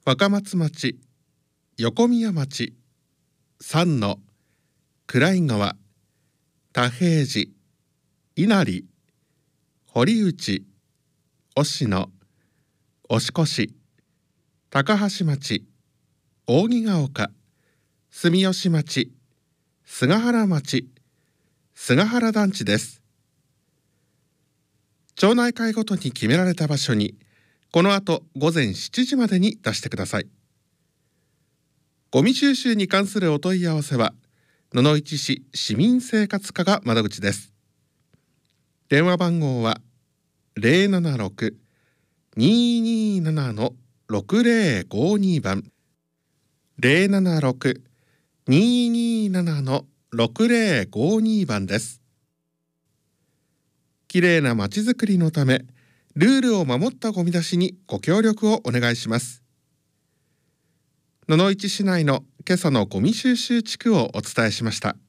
若松町、横宮町、三野、暗井川、多平寺、稲荷、堀内、忍野、押越、高橋町、扇ヶ丘、住吉町、菅原町、菅原団地です。町内会ごとに決められた場所にこの後午前7時までに出してください。ゴミ収集に関するお問い合わせは野々市市市民生活課が窓口です。電話番号は 076-227-6052 番 076-227-6052 番です。きれいなまちづくりのためルールを守ったゴミ出しにご協力をお願いします。野々市市内の今朝のゴミ収集地区をお伝えしました。